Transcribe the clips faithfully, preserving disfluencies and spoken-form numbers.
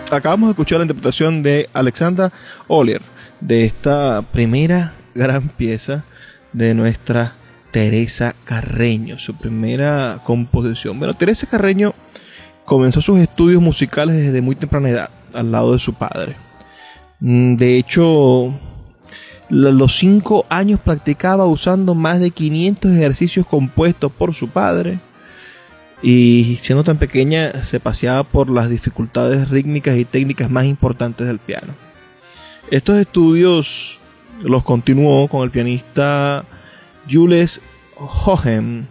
Acabamos de escuchar la interpretación de Alexandra Oller de esta primera gran pieza de nuestra Teresa Carreño, su primera composición. Bueno, Teresa Carreño comenzó sus estudios musicales desde muy temprana edad, al lado de su padre. De hecho, los cinco años practicaba usando más de quinientos ejercicios compuestos por su padre, y siendo tan pequeña se paseaba por las dificultades rítmicas y técnicas más importantes del piano. Estos estudios los continuó con el pianista Jules Hohen,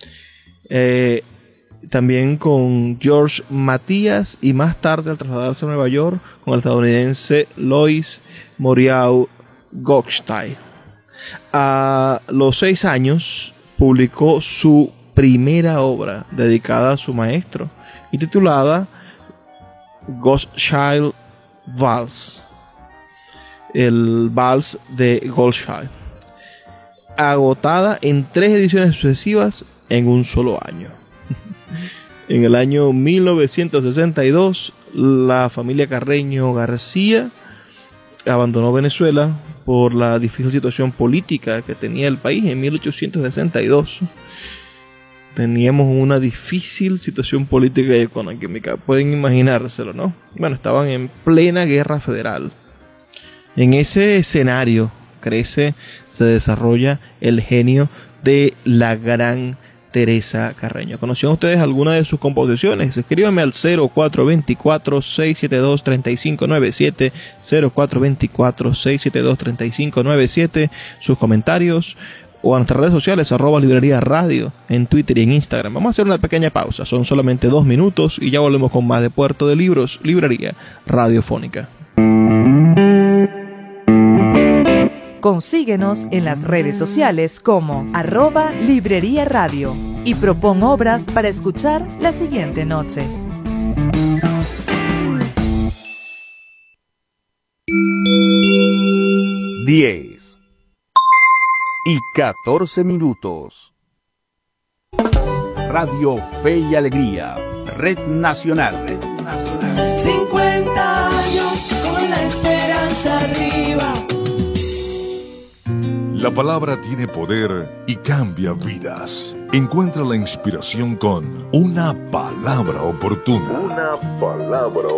eh, también con George Matthias, y más tarde, al trasladarse a Nueva York, con el estadounidense Louis Moriau Gottschalk. A los seis años publicó su primera obra dedicada a su maestro y titulada Gottschalk Vals, el Vals de Gottschalk, agotada en tres ediciones sucesivas en un solo año. En el año mil novecientos sesenta y dos, la familia Carreño García abandonó Venezuela por la difícil situación política que tenía el país. En mil ochocientos sesenta y dos teníamos una difícil situación política y económica, pueden imaginárselo, ¿no? Bueno, estaban en plena guerra federal. En ese escenario crece, se desarrolla el genio de la gran Teresa Carreño. ¿Conocían ustedes alguna de sus composiciones? Escríbanme al cero cuatro dos cuatro, seis siete dos, tres cinco nueve siete, cero cuatro dos cuatro, seis siete dos, tres cinco nueve siete, sus comentarios, o a nuestras redes sociales, arroba Librería Radio, en Twitter y en Instagram. Vamos a hacer una pequeña pausa, son solamente dos minutos y ya volvemos con más de Puerto de Libros, Librería Radiofónica. Consíguenos en las redes sociales como arroba Librería Radio y propon obras para escuchar la siguiente noche. diez y catorce minutos. Radio Fe y Alegría, Red Nacional. Red Nacional. cincuenta años con la esperanza arriba. La palabra tiene poder y cambia vidas. Encuentra la inspiración con una palabra oportuna. Una palabra